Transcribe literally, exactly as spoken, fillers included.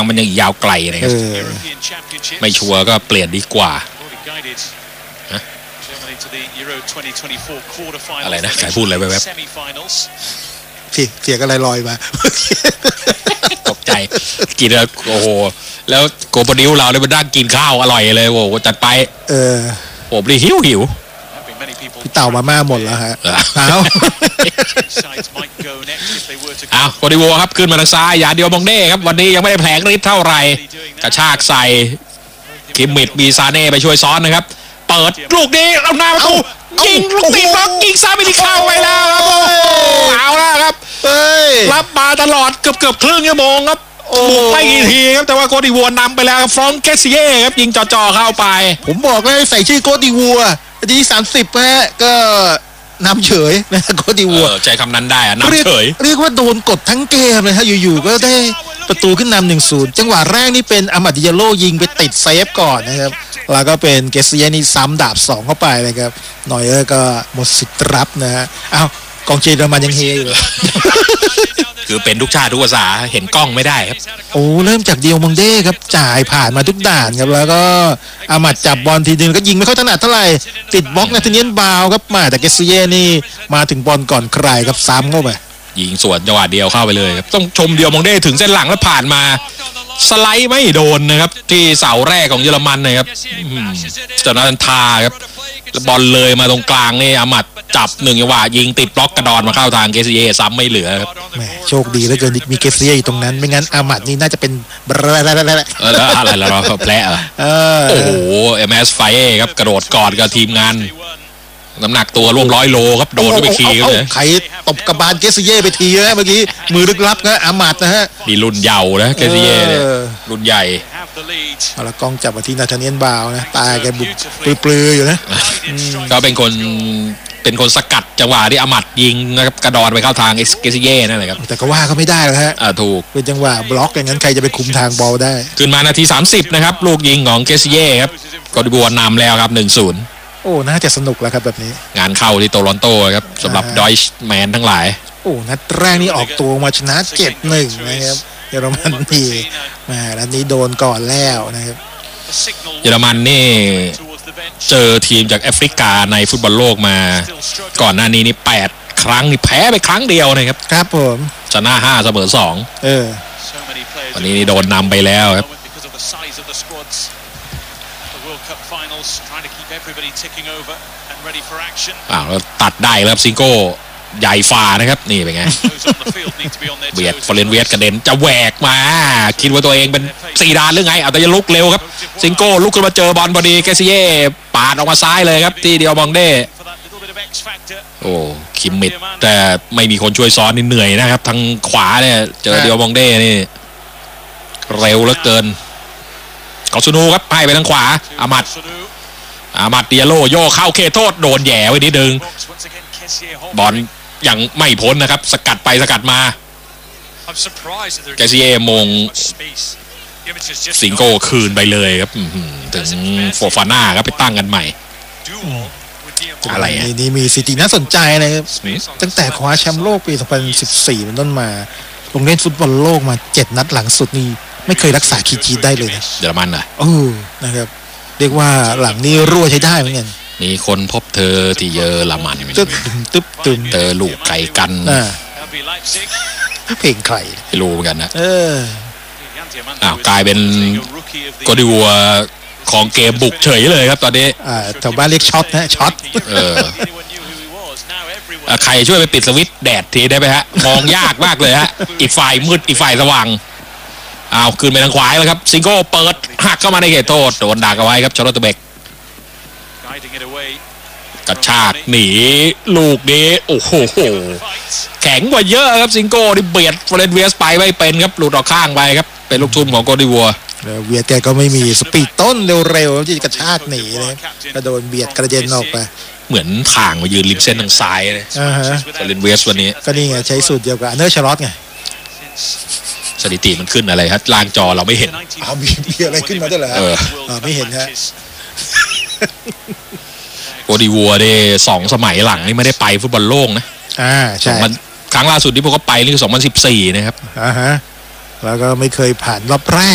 มันยังยาวไกลนะครับไม่ชัวร์ก็เปลี่ยนดีกว่าอะไรนะใครพูดอะไรแวบๆเสียงอะไรลอยมาตกใจกินแล้วโอ้โหแล้วโกโบดิวเราเลยมาดั่งกินข้าวอร่อยเลยโอ้โหจัดไปเออผมเลยหิวหิวพี่เต่ามาม่าหมดแล้วฮะเอาเอาโกดิวัวครับขึ้นมาทางซ้ายยาเดียวมองเด้ครับวันนี้ยังไม่ได้แผลงฤทธิ์เท่าไหร่กระชากใส่คิมมิดมีซาเน่ไปช่วยซ้อนนะครับเปิดลูกนี้เอาหน้าประตูยิงลูกตีบล็อกยิงซ้ายไปที่เข้าไปแล้วครับโอ้เอาแล้วครับรับมาตลอดเกือบเกือบครึ่งชั่วโมงครับบุกไปกี่ทีครับแต่ว่าโกดิวัวนำไปแล้วฟรองก์เกสเย่ครับยิงจ่อๆเข้าไปผมบอกเลยใส่ชื่อโกดิวัวนาทีสามสิบฮะก็นำเฉยนะโกดิวัวใจคำนั้นได้อะนำเฉยเรียกว่าโดนกดทั้งเกมเลยฮะอยู่ๆก็ได้ประตูขึ้นนำหนึ่งศูนย์จังหวะแรกนี่เป็นอามัดดิยาโลยิงไปติดเซฟก่อนนะครับแล้วก็เป็นเกสเย่นี่ซ้ำดาบสองเข้าไปเลยครับหน่อยเออก็หมดสิทธิ์รับนะฮะอ้าวกองเชียร์เยอรมันยังเฮอยู่คือเป็นทุกชาติทุกภาษาเห็นกล้องไม่ได้ครับโอ้เริ่มจากเดียวมองเด้ครับจ่ายผ่านมาทุกด่านครับแล้วก็อามัดจับบอลทีนึงก็ยิงไม่ค่อยถนัดเท่าไหร่ติดบล็อกนาธาเนียลบาวครับมาแต่เกสเย่นี่มาถึงบอลก่อนใครครับซ้ำเข้าไปยิงสวนจังหวะเดียวเข้าไปเลยครับต้องชมเดียวมองเด้ถึงเส้นหลังแล้วผ่านมาสไลด์ไม่โดนนะครับที่เสาแรกของเยอรมันนะครับจนาธาครับบอลเลยมาตรงกลางนี่อามัดจับหนึ่งจังหวะยิงติดบล็อกกระดอนมาเข้าทางเกสเย่ซ้ำไม่เหลือครับแหมโชคดีเหลือเกินมีเกสเย่อยู่ตรงนั้นไม่งั้นอามัดนี่น่าจะเป็นอะไรอะไรอะไรแล้วเราแพ้โอ้โหเอ็มเอสไฟครับกระโดดกอดกับทีมงานน้ำหนักตัวร่วมร้อยโลครับโดนไปทีเลยใครตบกระบาลเกสเย่ไปทีนะเมื่อกี้มือลึกลับนะอามัดนะฮะนี่รุ่นเยาว์นะเกสเย่รุ่นใหญ่เอาละกล้องจับมาที่นาธาเนียลบาวนะตาแกบุบปลือๆอยู่นะก็เป็นคนเป็นคนสกัดจังหวะที่อามัดยิงนะครับกระดอนไปเข้าทางเกสเย่นั่นแหละครับแต่ก็ว่าเขาไม่ได้หรอกฮะอ่าถูกเป็นจังหวะบล็อกอย่างนั้นใครจะไปคุมทางบอลได้ขึ้นมานาทีสามสิบนะครับลูกยิงของเกสเย่ครับโกดิวัวนำแล้วครับ หนึ่งศูนย์โอ้น่าจะสนุกแล้วครับแบบนี้งานเข้าที่โตลอนโตครับสำหรับดอยช์แมนทั้งหลายโอ้นัดแรกนี่ออกตัวมาชนะ เจ็ดหนึ่ง นะครับเยอรมันนี่แหมนัดนี้โดนก่อนแล้วนะครับเยอรมันนี่เจอทีมจากแอฟริกาในฟุตบอลโลกมาก่อนหน้านี้นี่แปดครั้งนี่แพ้ไปครั้งเดียวนะครับครับผมชนะห้าเสมอสองเออวันนี้นี่โดนนำไปแล้วครับอ้าวแล้วตัดได้แล้วซิงโก้ใหญ่ฝ่านะครับนี่เป็นไงเบียดฟอเรนเวียสกระเด็นจะแหวกมาคิดว่าตัวเองเป็นซีดานหรือไงเอาแต่จะลุกเร็วครับซิงโก้ลุกขึ้นมาเจอบอลพอดีเกสเย่ปาดออกมาซ้ายเลยครับที่เดียวมองเด้โอ้คิมมิดแต่ไม่มีคนช่วยซ้อนนี่เหนื่อยนะครับทางขวาเนี่ยเจอเดียวมองเด้นี่เร็วเหลือเกินกอซูนูครับให้ไปทางขวาอามัดอามัดเดียโลโยเข้าเขตโทษโดนแย่ไว้นิดนึงบอลยังไม่พ้นนะครับสกัดไปสกัดมาเกสเย่มงสิงโก้คืนไปเลยครับถึงโฟฟาน่าครับไปตั้งกันใหม่อะไรนี่มีสถิติน่าสนใจนะครับตั้งแต่คว้าแชมป์โลกปีสองพันสิบสี่เป็นต้นมาลงเล่นฟุตบอลโลกมาเจ็ดนัดหลังสุดนี่ไม่เคยรักษาคีย์ชีทได้เลยนะเยอรมันนะโอ้นะครับเรียกว่าหลังนี้รั่วใช้ได้เหมือนกันมีคนพบเธอที่เยอรมันตึ๊บตึ๊บตึ๊บเธอลูกไก่กันเพลงใครไม่รู้เหมือนกันนะเอออ้าวกลายเป็นโกดิวัวของเกมบุกเฉยเลยครับตอนนี้อ่าแถวบ้านเรียกช็อตนะช็อตเออใครช่วยไปปิดสวิตช์แดดทีได้ไหมฮะมองยากมากเลยฮะอีกฝ่ายมืดอีกฝ่ายสว่างอ้าวขึ้นไปทางขวาแล้วครับซิงโก้เปิดหักเข้ามาในเขตโทษโดนดักเอาไว้ครับชาร์ลอตเตเบกกระชากหนีลูกนี้โอ้โหแข็งกว่าเยอะครับซิงโก้ที่เบียดฟอเรนเวียสไปไม่เป็นครับหลุดออกข้างไปครับเป็นลูกทุ่มของโกดิวัวเวียดแกก็ไม่มีสปีดต้นเร็วๆที่กระชากหนีเลยก็โดนเบียดกระเด็นออกไปเหมือนทางมายืนริมเส้นทางซ้ายเลยฟอเรนเวียสวันนี้ก็นี่ไงใช้สูตรเดียวกับเนอร์ชาร์ลอตไงสถิติมันขึ้นอะไรครับล่างจอเราไม่เห็นอ้าวมีอะไรขึ้นมาด้วยเหรอเออไม่เห็นฮะโกดิวัวเดสองสมัยหลังนี่ไม่ได้ไปฟุตบอลโลกนะอ่าใช่ครั้งล่าสุดที่พวกเขาไปนี่คือสองพันสิบสี่นะครับอ่าฮะแล้วก็ไม่เคยผ่านรอบแรก